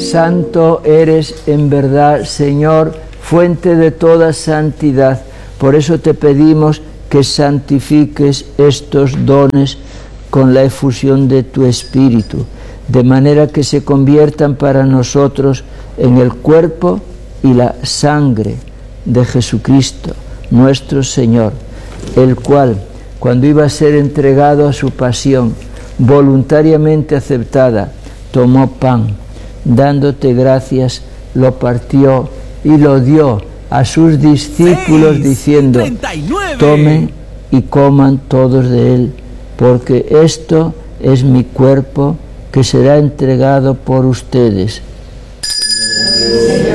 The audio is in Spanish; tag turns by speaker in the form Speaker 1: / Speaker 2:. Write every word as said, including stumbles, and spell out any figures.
Speaker 1: Santo eres en verdad, Señor, fuente de toda santidad. Por eso te pedimos que santifiques estos dones con la efusión de tu Espíritu, de manera que se conviertan para nosotros en el cuerpo y la sangre de Jesucristo, nuestro Señor, el cual, cuando iba a ser entregado a su pasión, voluntariamente aceptada, tomó pan, dándote gracias, lo partió y lo dio a sus discípulos seis, diciendo, treinta y nueve. Tomen y coman todos de él, porque esto es mi cuerpo que será entregado por ustedes. Señor.